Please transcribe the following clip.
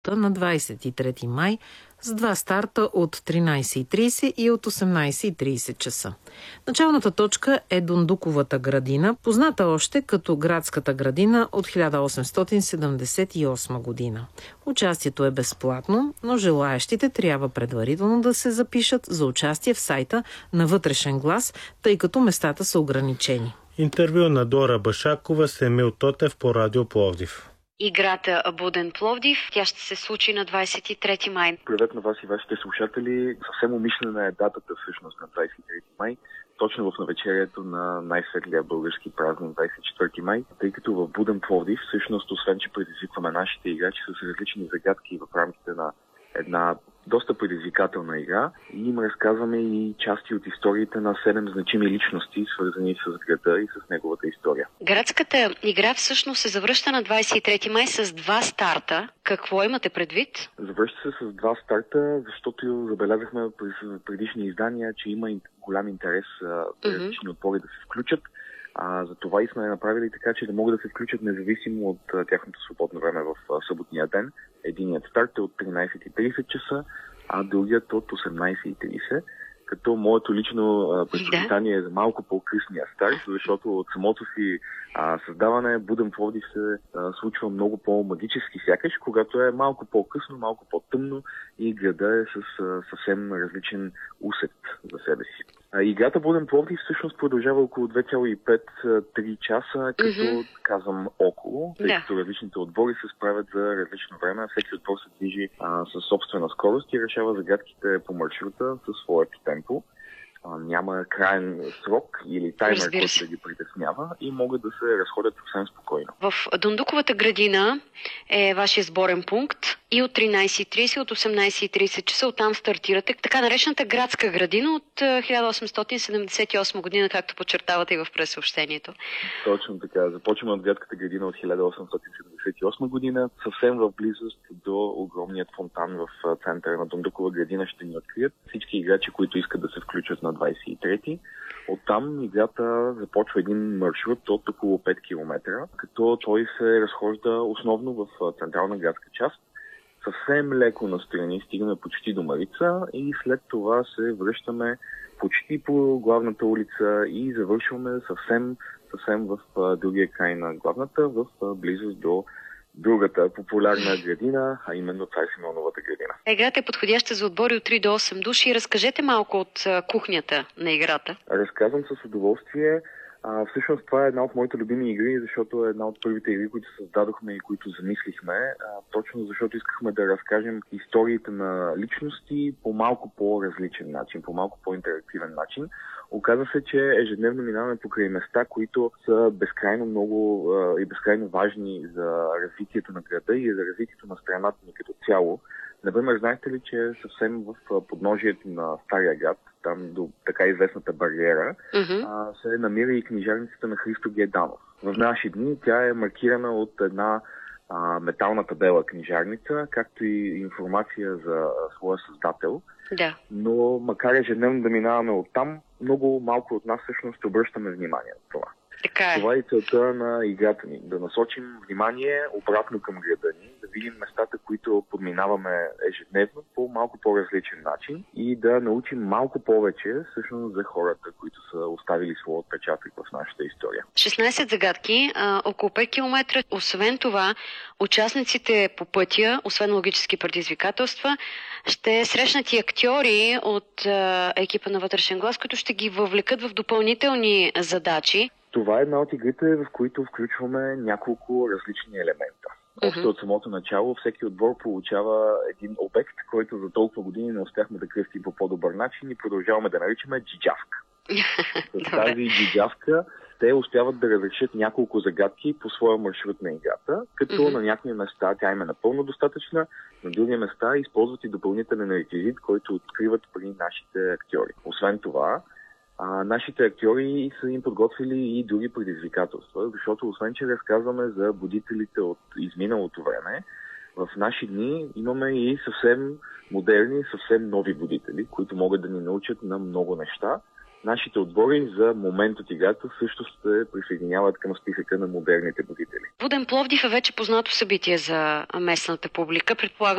на 23 май с два старта от 13:30 и от 18:30 часа. Началната точка е Дондуковата градина, позната още като Градската градина от 1878 година. Участието е безплатно, но желаящите трябва предварително да се запишат за участие в сайта на Вътрешен глас, тъй като местата са ограничени. Интервю на Дора Башакова с Емил Тотев по Радио Пловдив. Играта Буден Пловдив, тя ще се случи на 23 май. Привет на вас и вашите слушатели. Съвсем умишлена е датата всъщност на 23 май, точно в навечерието на най-светлия български празник 24 май, тъй като в Буден Пловдив всъщност, освен че предизвикваме нашите играчи с различни загадки в рамките на една доста предизвикателна игра, и им разказваме и части от историите на 7 значими личности, свързани с града и с неговата история. Градската игра всъщност се завръща на 23 май с два старта. Какво имате предвид? Завръща се с два старта, защото забелязахме през предишни издания, че има голям интерес различни отбори да се включат. За това и сме направили така, че да могат да се включат независимо от тяхното свободно време в съботния ден. Единият старт е от 13:30 часа, а другият от 18:30. Като моето лично предпочитание е за малко по-късния старт, защото от самото си създаване Буден Пловдив се случва много по-магически сякаш, когато е малко по-късно, малко по-тъмно и града е с съвсем различен усет за себе си. Играта Буден Пловдив всъщност продължава около 2,5-3 часа, като казвам около, тъй като различните отбори се справят за различно време. Всеки отбор се движи със собствена скорост и решава загадките по маршрута със своето темпо. Няма краен срок или таймер, който да ги притеснява и могат да се разходят съвсем спокойно. В Дондуковата градина е вашия сборен пункт и от 13:30, от 18:30 часа оттам стартирате. Така наречената Градска градина от 1878 година, както подчертавате и в пресъобщението. Точно така. Започваме от Градската градина от 1878 година. Съвсем в близост до огромният фонтан в центъра на Дондукова градина ще ни открият всички играчи, които искат да се включат на 23-ти. Оттам играта започва един маршрут от около 5 км, като той се разхожда основно в централна градска част. Съвсем леко настрани стигаме почти до Марица и след това се връщаме почти по главната улица и завършваме съвсем в другия край на главната, в близост до другата популярна градина, а именно Цар Симеоновата градина. Играта е подходяща за отбори от 3 до 8 души. Разкажете малко от кухнята на играта. Разказвам с удоволствие. Всъщност това е една от моите любими игри, защото е една от първите игри, които създадохме и които замислихме, точно защото искахме да разкажем историите на личности по малко по-различен начин, по малко по-интерактивен начин. Оказва се, че ежедневно минаваме покрай места, които са безкрайно много и безкрайно важни за развитието на града и за развитието на страната ни като цяло. Например, знаете ли, че съвсем в подножието на Стария град, там до така известната бариера, се намира и книжарницата на Христо Геданов. В наши дни тя е маркирана от една метална табела книжарница, както и информация за своя създател. Да. Но макар ежедневно да минаваме оттам, много малко от нас всъщност обръщаме внимание на това. Така е. Това е целта на играта ни. Да насочим внимание обратно към града ни, да видим местата, които подминаваме ежедневно по малко по-различен начин и да научим малко повече всъщност за хората, които са оставили своя отпечатък в нашата история. 16 загадки, около 5 км. Освен това, участниците по пътя, освен логически предизвикателства, ще срещнат и актьори от екипа на Вътрешен глас, които ще ги въвлекат в допълнителни задачи. Това е една от игрите, в които включваме няколко различни елемента. Още от самото начало всеки отбор получава един обект, който за толкова години не успяхме да кръстим по по-добър начин и продължаваме да наричаме джиджавка. С тази джиджавка те успяват да разрешат няколко загадки по своя маршрут на играта, като на някои места тя им е напълно достатъчна, на други места използват и допълнителен реквизит, който откриват при нашите актьори. Освен това, нашите актьори са им подготвили и други предизвикателства, защото освен, че разказваме за будителите от изминалото време, в наши дни имаме и съвсем модерни, съвсем нови будители, които могат да ни научат на много неща. Нашите отбори за момент от играта също се присъединяват към списъка на модерните будители. Буден Пловдив е вече познато събитие за местната публика. Предполагам,